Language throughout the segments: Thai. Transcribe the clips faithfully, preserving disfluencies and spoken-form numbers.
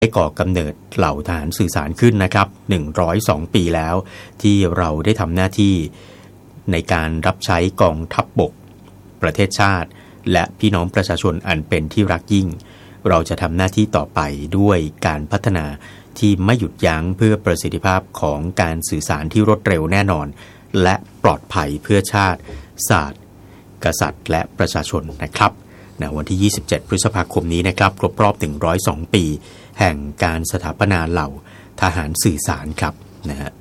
ได้ก่อกำเนิดเหล่าทหารสื่อสารขึ้นนะครับหนึ่งร้อยสองปีแล้วที่เราได้ทำหน้าที่ในการรับใช้กองทัพบกประเทศชาติและพี่น้องประชาชนอันเป็นที่รักยิ่งเราจะทำหน้าที่ต่อไปด้วยการพัฒนาที่ไม่หยุดยั้งเพื่อประสิทธิภาพของการสื่อสารที่รวดเร็วแน่นอนและปลอดภัยเพื่อชาติศาสตร์กษัตริย์และประชาชนนะครับในวันที่ยี่สิบเจ็ดพฤษภาคมนี้นะครับครบรอบหนึ่งร้อยสองปีแห่งการสถาปนาเหล่าทหารสื่อสารครับนะฮะ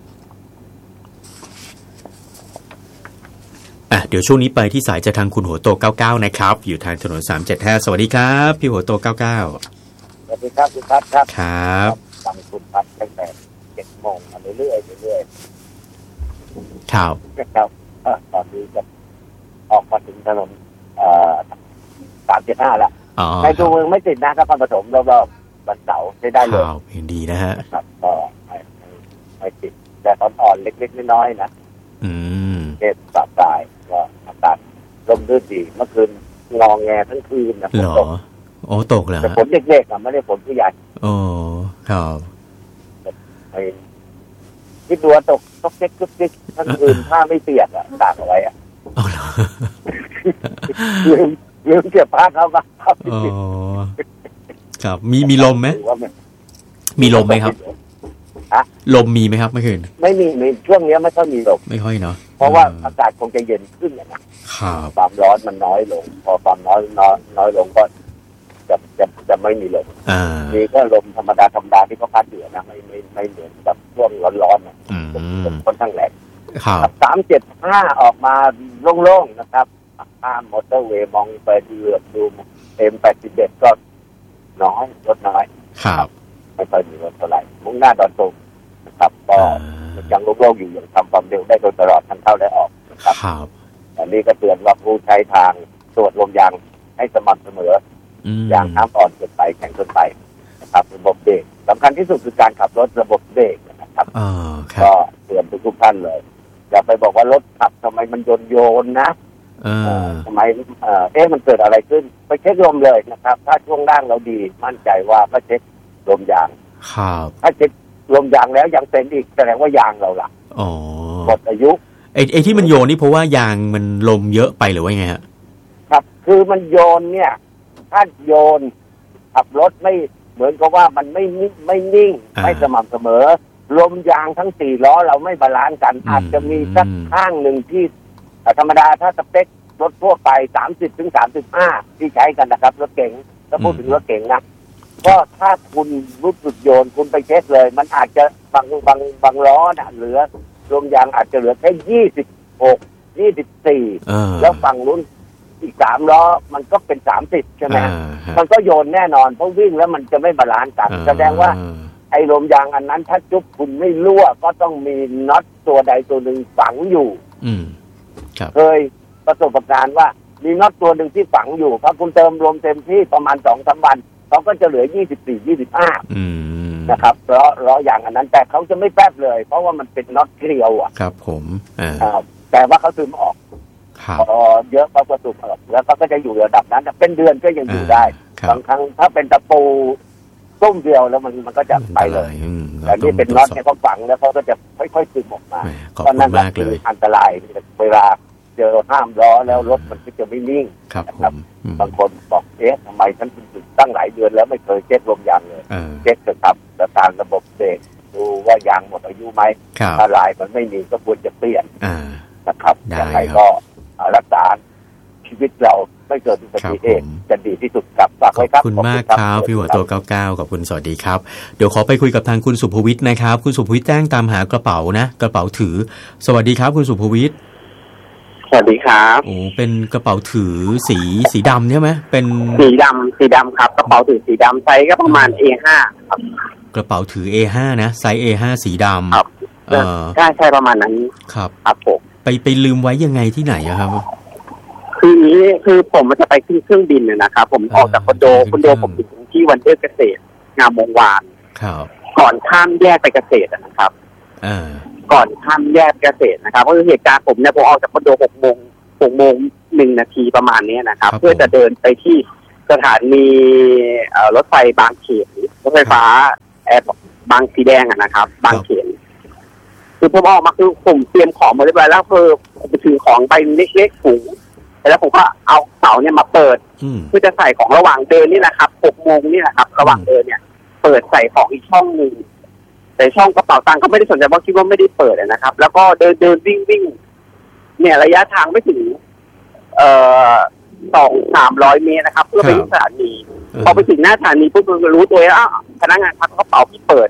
อ่ะเดี๋ยวช่วงนี้ไปที่สายจะทางคุณหัวโตเก้าเก้านะครับอยู่ทางถนนสามเจ็ดห้าสวัสดีครับพี่หัวโตเก้าเก้าสวัสดีครับคุณพัฒน์ครับครับฟังคุณพัฒน์ตั้งแต่เจ็ดโมงมาเรื่อยๆเรื่อยๆครับครับตอนนี้จะออกมาถึงถนนสามเจ็ดห้าแล้วในตัวเมืองไม่ติดนะครับนครปฐมรอบๆวันเสาร์ใช้ได้เลยครับเห็นดีนะฮะครับก็ไม่ไม่ติดแต่ตอนอ่อนเล็กๆน้อยๆนะอืมเทศปากายก็อากาศลมลื่นดีเมื่อคืนงอแงทั้งคืนนะฝนตกโอ้ตกแล้วแต่ฝนเด็กๆอ่ะไม่ได้ฝนผู้ใหญ่โอ้ครับไอ้ที่ตัวตกตกเจ๊กตกเจ๊กทั้งคืนผ้าไม่เปียกอ่ะตากเอาไว้อ่ะอ๋อเหรอลืมลืมเก็บผ้าเขาบ้างครับอ๋อครับมีมีลมไหมมีลมไหมครับลมมีไหมครับเมื่อคืนไม่มีในช่วงนี้ไม่ค่อยมีลมไม่ค่อยเนาะเพราะว่าอากาศคงจะเย็นขึ้นนะความร้อนมันน้อยลงพอความน้อยน้อยน้อยลงก็จะจะจะไม่มีลมมีก็ลมธรรมดาธรรมดาที่เขาพัดอยู่นะไม่ไม่ไม่เหมือนกับช่วงร้อนๆนะค่อนข้างแรงสามเจ็ดห้าออกมาโล่งๆนะครับข้ามมอเตอร์เวย์มองไปเรือดูเอ็มแปดสิบเอ็ดก็น้อยรถน้อยครับไม่ค่อยมีรถเท่าไหร่มุ่งหน้าดอนตูมนะครับก็ยังโล่งๆอยู่ยังทำความเร็วได้โดยตลอดทั้งเข้าและออกนะครับอันนี้ก็เตือนว่าผู้ใช้ทางตรวจลมยางให้สม่ำเสมอยางน้ำอ่อนเกินไปแข็งเกินไปนะครับระบบเบรกสำคัญที่สุดคือการขับรถระบบเบรกนะครับก็เตือนทุกท่านเลยอย่าไปบอกว่ารถขับทำไมมันโยนโยนนะทำไมเอ๊ะมันเกิดอะไรขึ้นไปเช็คลมเลยนะครับถ้าช่วงล่างเราดีมั่นใจว่าก็เช็คลมยางถ้าเช็คลมยางแล้วยังเป็นอีกแสดงว่ายางเราล่ะหมดอายุไอ้ไอ้ที่มันโยนนี่เพราะว่ายางมันลมเยอะไปหรือว่าไงฮะครับคือมันโยนเนี่ยถ้าโยนขับรถไม่เหมือนกับว่ามันไม่ไม่นิ่งไม่สม่ำเสมอลมยางทั้งสี่ล้อเราไม่บาลานซ์กันอาจจะมีสักข้างหนึ่งที่ธรรมดาถ้าสเปครถทั่วไปสามสิบถึงสามสิบห้าที่ใช้กันนะครับรถเก๋งถ้าพูดถึงรถเก๋งนะก็ถ้าคุณรู้สึกโยนคุณไปเช็คเลยมันอาจจะบางบางบางล้อน่ะเหลือลมยางอาจจะเหลือแค่ยี่สิบหก ยี่สิบสี่แล้วฝั่งนู้นอีกสามล้อมันก็เป็นสามสิบใช่ไหมมันก็โยนแน่นอนเพราะวิ่งแล้วมันจะไม่บาลานซ์กันแสดงว่าไอ้ลมยางอันนั้นถ้าจุ๊บคุณไม่รั่วก็ต้องมีน็อตตัวใดตัวหนึ่งฝังอยู่เคยประสบการณ์ว่ามีน็อตตัวหนึ่งที่ฝังอยู่พอคุณเติมลมเต็มที่ประมาณ สองถึงสาม วันเขาก็จะเหลือยี่สิบสี่ ยี่สิบห้านะครับล้อล้อยางอันนั้นแต่เขาจะไม่แป๊บเลยเพราะว่ามันเป็นน็อตเกลียวอ่ะครับผมแต่ว่าเขาซึมออกพอเยอะเขาก็ซึมออกแล้วก็จะอยู่ระดับนั้นเป็นเดือนก็ยังอยู่ได้บางครั้งถ้าเป็นตะปูต้มเดียวแล้วมันมันก็จะไปเลยแต่นี่เป็นน็อตเนี่ยเขาฝังแล้วเขาก็จะค่อยๆซึมออกมาเพราะนั้นคืออันตรายเวลาเจอห้ามล้อแล้วรถมันก็จะไม่นิ่งนะครับบางคนบอกเอ๊ะทำไมฉันถึงตั้งหลายเดือนแล้วไม่เคยเช็คลมยางเลยเช็คเถอะครับสถานระบบเบรกดูว่ายางหมดอายุไหมถ้าลายมันไม่มีก็ควรจะเปลี่ยนนะครับยังไงก็รักษาชีวิตเราไม่เกิดอุบัติเหตุจะดีที่สุดครับฝากไว้ครับขอบคุณมากครับพี่หัวโตเก้าเก้าขอบคุณสวัสดีครับเดี๋ยวขอไปคุยกับทางคุณสุภวิทย์นะครับคุณสุภวิทย์แจ้งตามหากระเป๋านะกระเป๋าถือสวัสดีครับคุณสุภวิทย์สวัสดีครับโอ้เป็นกระเป๋าถือสีสีดำใช่ไหมเป็นสีดำสีดำครับกระเป๋าถือสีดำไซส์ก็ประมาณ เอ ห้า ครับกระเป๋าถือ เอ ห้า นะไซส์ เอ ห้า สีดำครับเออใช่ใช่ประมาณนั้นครับครับผมไปไปลืมไว้ยังไงที่ไหนอะครับคือนี้คือผมมันจะไปขึ้นเครื่องบินนะครับผมออกจากคอนโดคอนโดผมถึงที่วันเดอร์เกษตรงามวงวานครับก่อนข้ามแยกไปเกษตรนะครับอ่าก่อนข้ามแยกเกษตรนะครับเพราะเหตุการณ์ผมเนี่ยผมออกจากคอนโดหกโมงหกโมงหนึ่งนาทีประมาณนี้นะครับเพื่อจะเดินไปที่สถานีรถไฟบางเขนรถไฟฟ้าแอร์บางสีแดงอะนะครับบางเขนคือผมออกมาคือผมเตรียมของมาเรียบร้อยแล้วคือผมไปถือของใบเล็กๆถุงแล้วผมก็เอาเสาเนี่ยมาเปิดเพื่อจะใส่ของระหว่างเดินนี่นะครับหกโมงนี่นะครับระหว่างเดินเนี่ยเปิดใส่ของอีกช่องหนึ่งแต่ช่องกระเป๋าตังค์ก็ไม่ได้สนใจเพราะคิดว่าไม่ได้เปิดนะครับแล้วก็เดินเดินวิ่งวิ่งเนี่ยระยะทางไม่ถึงเอ่อสองสามร้อยเมตรนะครับเพื่อไปที่สถานีพอไปถึงหน้าสถานีปุ๊บก็รู้ตัวแล้วพนักงานทักกระเป๋าที่เปิด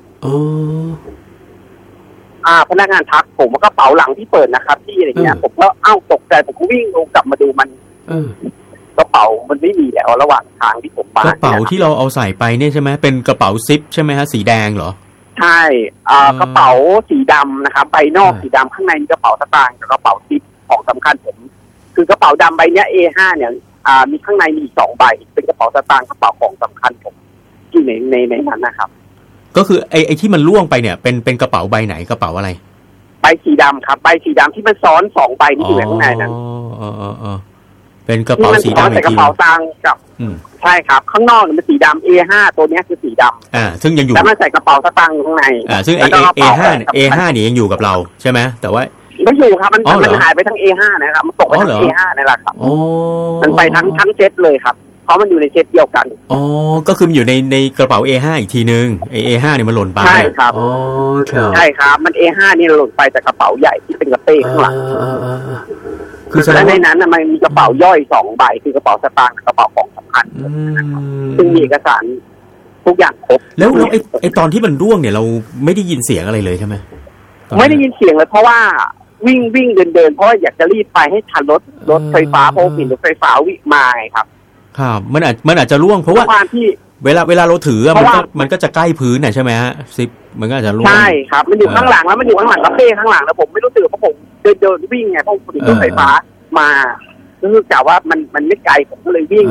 อ่าพนักงานทักผมว่ากระเป๋าหลังที่เปิดนะครับที่อะไรเงี้ยผมก็เอ้าตกใจผมก็วิ่งลงกลับมาดูมันกระเป๋ามันไม่มีแล้วระหว่างทางที่ผมมากระเป๋าที่เราเอาใส่ไปเนี่ยใช่ไหมเป็นกระเป๋าซิปใช่ไหมฮะสีแดงเหรอใช่อ่ากระเป๋าสีดำนะครับใบนอกสีดำข้างในมีกระเป๋าสตางค์กับกระเป๋าซิปของสำคัญผมคือกระเป๋าดำใบเนี้ย เอ ห้า เนี่ยอ่ามีข้างในมีสองใบเป็นกระเป๋าสตางค์กระเป๋าของสำคัญผมที่ในในในนั้นนะครับก็คือไอ้ไอ้ที่มันล่วงไปเนี่ยเป็นเป็นกระเป๋าใบไหนกระเป๋าอะไรใบสีดำครับใบสีดำที่มันซ้อนสองใบที่อยู่ข้างในนั้นอ๋ออ๋ออ๋อเป็นกระเป๋าสีดำแต่กระเป๋าตังค์กับใช่ครับข้างนอกมันสีดำ เอ ห้า ตัวนี้คือสีดำอ่าซึ่งยังอยู่แล้วมันใส่กระเป๋าสตางค์ข้างในอ่าซึ่งไอ้ เอ ห้า เอ ห้า นี่ยังอยู่กับเราใช่ไหมแต่ว่าไม่อยู่ครับมันมันหายไปทั้ง เอ ห้า นะครับมันตกไปทั้ง เอ ห้า นั่นแหละครับมันไปทั้งทั้งเซตเลยครับเพราะมันอยู่ในเซตเดียวกันอ๋อก็คือมันอยู่ในในกระเป๋า เอ ห้า อีกทีนึงไอ้ เอ ห้า เนี่ยมันหล่นไปใช่ครับอ๋อใช่ครับมัน เอ ห้า นี่หล่นไปจากกระเป๋าใหญ่ที่เป็นกระเป๋ข้างหลังคือและในนั้นมันมีกระเป๋าย่อยสองใบคือกระเป๋าสตางค์กับกระเป๋าของสำคัญซึ่งมีเอกสารทุกอย่างครบแล้วไอ้ไอ้ตอนที่มันร่วงเนี่ยเราไม่ได้ยินเสียงอะไรเลยใช่ไหมไม่ได้ยินเสียงเลยเพราะว่าวิ่งวิ่งเดินเดินเพราะว่าอยากจะรีบไปให้ทันรถรถไฟฟ้าเพราะผิดรถไฟฟ้าวิ่งมาครับครับมันอาจมันอาจจะร่วงเพราะว่าที่เวลาเวลาเราถือมันก็มันก็จะใกล้พื้นน่ะใช่ไหมฮะซิปมันก็อาจจะร่วงใช่ครับมันอยู่ข้างหลังแล้วมันอยู่ข้างหลังกระเป้ข้างหลังแล้วผมไม่รู้สึกเพราะผมเดินเดินวิ่งไงเพราะผมรถไฟฟ้ามารู้สึกว่ามันมันไม่ไกลผมก็เลยวิ่ง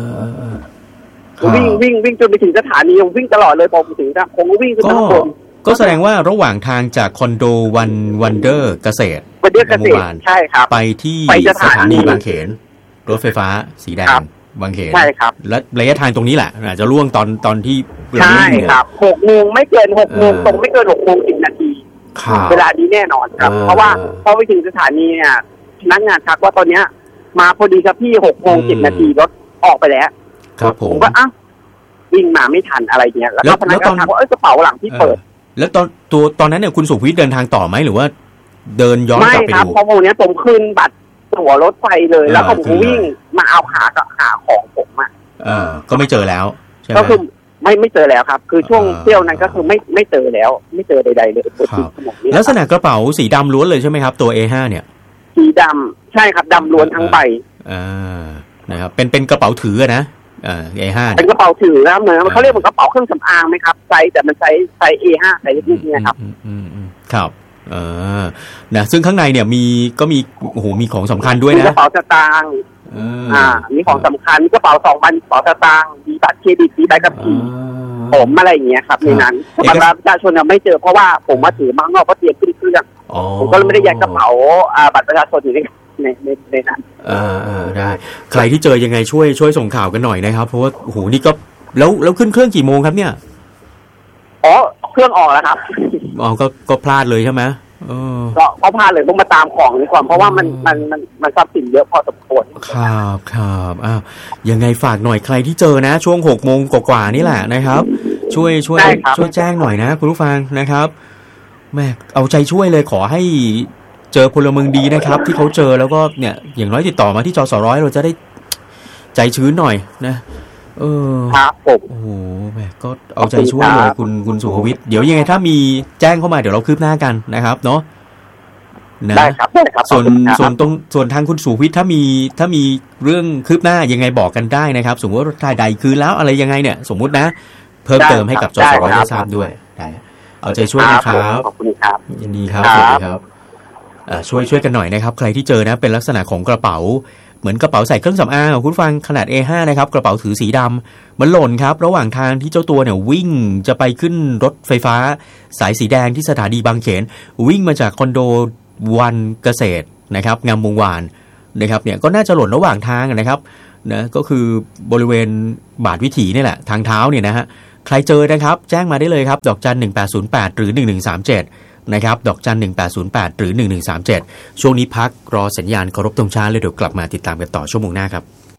วิ่งวิ่งวิ่งจนไปถึงสถานีผมวิ่งตลอดเลยพอถึงนะผมก็วิ่งขึ้นข้างบนก็แสดงว่าระหว่างทางจากคอนโดวันวันเดอร์เกษตรวันเดอร์เกษตรใช่ครับไปที่สถานีบางเขนรถไฟฟ้าสีแดงบางเขนใช่ครับและระยะทางตรงนี้แหละอาจจะล่วงตอนตอนที่ใช่ครับหกโมงไม่เกินหกโมงตรงไม่เกินหกโมงสิบนาทีเวลานี้แน่นอนครับเพราะว่าพอไปถึงสถานีเนี่ยพนักงานทักว่าตอนเนี้ยมาพอดีครับพี่หกโมงสิบนาทีรถออกไปแล้วครับผมก็อ้าววิ่งมาไม่ทันอะไรเงี้ยแล้วก็พนักงานทักว่าเอ้ยกระเป๋าหลังที่เปิดแล้วตอนตัวตอนนั้นเนี่ยคุณสุวิทย์เดินทางต่อไหมหรือว่าเดินย้อนกลับไปดูไม่ครับเพราะวันนี้ผมขึ้นบัตรตั๋วรถไฟเลยแล้วผมวิ่งมาเอาหากับหาของผมอ่ะเออก็ไม่เจอแล้วใช่ไหมก็คือไม่ไม่เจอแล้วครับคือช่วงเที่ยวนั้นก็คือไม่ไม่เจอแล้วไม่เจอใดๆเลยลักษณะกระเป๋าสีดำล้วนเลยใช่ไหมครับตัว เอ ห้า เนี่ยสีดำใช่ครับดำล้วนทั้งใบอ่านะครับเป็นเป็นกระเป๋าถือนะอ่า เอ ห้าเป็นกระเป๋าถือนะครับเหมือนเขาเรียกเหมือนกระเป๋าเครื่องสำอางไหมครับไซส์แต่มันไซส์ไซส์ เอ ห้า ไซส์นี้นะครับอืมๆครับเออนะซึ่งข้างในเนี่ยมีก็มีโอ้โหมีของสำคัญด้วยนะกระเป๋าสตางค์อ่ามีของสำคัญกระเป๋าสองใบกระเป๋าสตางค์มีบัตรเครดิตมีใบขับขี่ผมอะไรอย่างเงี้ยครับในนั้นบัตรประชาชนเนี่ยไม่เจอเพราะว่าผมมาถือมั่งนอกก็เตรียมขึ้นเครื่องผมก็ไม่ได้ยัดกระเป๋าอ่าบัตรประชาชนอยู่ในในในในนั้นอ่าได้ใครที่เจอยังไงช่วยช่วยส่งข่าวกันหน่อยนะครับเพราะว่าโอ้โหนี่ก็แล้วแล้วขึ้นเครื่องกี่โมงครับเนี่ยอ๋อเครื่องออกแล้วครับอ๋อก็ก็พลาดเลยใช่ไหมเออก็ก็พลาดเลยต้องมาตามของดีกว่าเพราะว่ามันมันมันมันทรัพย์สินเยอะพอสมควรครับครับอ้าวยังไงฝากหน่อยใครที่เจอนะช่วงหกโมงกว่าๆนี่แหละนะครับช่วยช่วยช่วยแจ้งหน่อยนะคุณผู้ฟังนะครับแม่เอาใจช่วยเลยขอให้เจอพลเมืองดีนะครับที่เขาเจอแล้วก็เนี่ยอย่างน้อยติดต่อมาที่จสร้อยเราจะได้ใจชื้นหน่อยนะเออครับผมโอ้โหแม่ก็เอาใจช่วยเลยคุณคุณสุภวิทย์เดี๋ยวยังไงถ้ามีแจ้งเข้ามาเดี๋ยวเราคืบหน้ากันนะครับเนาะนะได้ครับได้ครับส่วนส่วนตรงส่วนทางคุณสุวิทย์ถ้ามีถ้ามีเรื่องคืบหน้ายังไงบอกกันได้นะครับสมมติว่าถ่ายใดคืนแล้วอะไรยังไงเนี่ยสมมุตินะเพิ่มเติมให้กับจสร้อยได้ทราบด้วยได้เอาใจช่วยนะครับขอบคุณครับยินดีครับสวัสดีครับช่วยช่วยกันหน่อยนะครับใครที่เจอนะเป็นลักษณะของกระเป๋าเหมือนกระเป๋าใส่เครื่องสำอางของคุณฟังขนาด เอ ห้า นะครับกระเป๋าถือสีดำมันหล่นครับระหว่างทางที่เจ้าตัวเนี่ยวิ่งจะไปขึ้นรถไฟฟ้าสายสีแดงที่สถานีบางเขนวิ่งมาจากคอนโดวันเกษตรนะครับงามวงวานนะครับเนี่ยก็น่าจะหล่นระหว่างทางนะครับนะก็คือบริเวณบาทวิถีนี่แหละทางเท้าเนี่ยนะฮะใครเจอนะครับแจ้งมาได้เลยครับดอกจันหนึ่งแปดศูนย์แปดหรือหนึ่งหนึ่งสามเจ็ดนะครับดอกจันหนึ่งแปดศูนย์แปดหรือหนึ่งหนึ่งสามเจ็ดช่วงนี้พักรอสัญญาณเคารพธงชาติเลยเดี๋ยวกลับมาติดตามกันต่อชั่วโมงหน้าครับ